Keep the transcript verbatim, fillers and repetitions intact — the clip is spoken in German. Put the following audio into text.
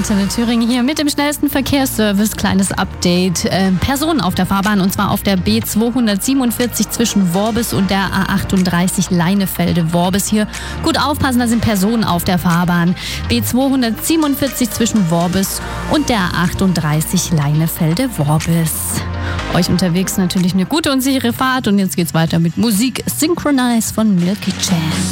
Antenne Thüringen hier mit dem schnellsten Verkehrsservice. Kleines Update. Äh, Personen auf der Fahrbahn und zwar auf der B zweihundertsiebenundvierzig zwischen Worbis und der A achtunddreißig Leinefelde-Worbis. Hier gut aufpassen, da sind Personen auf der Fahrbahn. B zweihundertsiebenundvierzig zwischen Worbis und der A achtunddreißig Leinefelde-Worbis. Euch unterwegs natürlich eine gute und sichere Fahrt und jetzt geht's weiter mit Musik. Synchronize von Milky Chance.